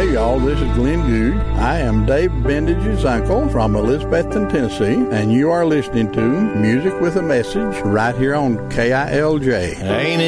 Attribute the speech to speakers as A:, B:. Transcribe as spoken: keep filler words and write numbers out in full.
A: Hey, y'all, this is Glenn Goode. I am Dave Bendage's uncle from Elizabethton, Tennessee, and you are listening to Music with a Message right here on K I L J.
B: Ain't